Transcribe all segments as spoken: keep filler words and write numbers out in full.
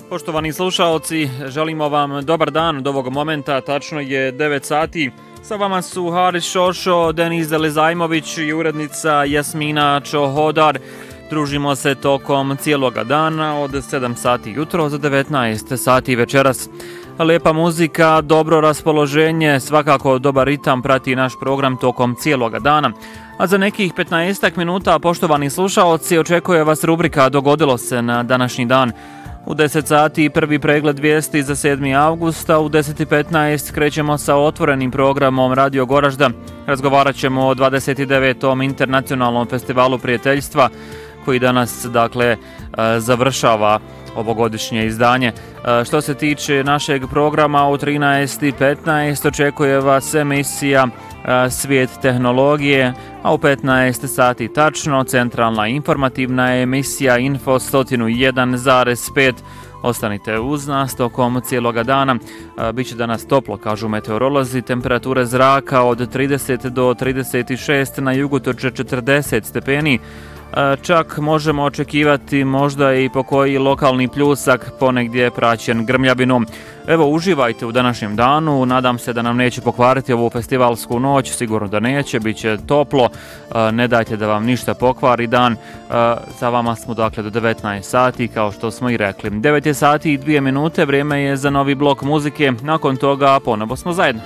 Poštovani slušaoci, želimo vam dobar dan od ovog momenta, tačno je devet sati. Sa vama su Haris Šošo, Deniz Zelezajmović i urednica Jasmina Čohodar. Družimo se tokom cijeloga dana od sedam sati jutro do devetnaest sati večeras. Lijepa muzika, dobro raspoloženje, svakako dobar ritam prati naš program tokom cijeloga dana. A za nekih petnaestak minuta, poštovani slušaoci, očekuje vas rubrika Dogodilo se na današnji dan. U deset sati prvi pregled vijesti za sedmi avgust, a u deset i petnaest krećemo sa otvorenim programom Radio Goražda. Razgovarat ćemo o dvadeset devetom internacionalnom festivalu prijateljstva koji danas, dakle, završava ovogodišnje izdanje. Što se tiče našeg programa, u trinaest i petnaest očekuje vas emisija Svijet tehnologije, a u petnaest sati tačno centralna informativna emisija Info sto jedan zarez pet. Ostanite uz nas tokom cijeloga dana. Biće danas toplo, kažu meteorolozi, temperature zraka od trideset do trideset šest, na jugu toče četrdeset stepeni. Čak možemo očekivati možda i po koji lokalni pljusak, ponegdje praćen grmljavinom. Evo, uživajte u današnjem danu, nadam se da nam neće pokvariti ovu festivalsku noć, sigurno da neće, bit će toplo, ne dajte da vam ništa pokvari dan. Za vama smo, dakle, do devetnaest sati, kao što smo i rekli. devet je sati i dvije minute, vrijeme je za novi blok muzike, nakon toga ponovo smo zajedno.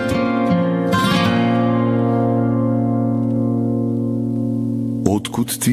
Otkud ti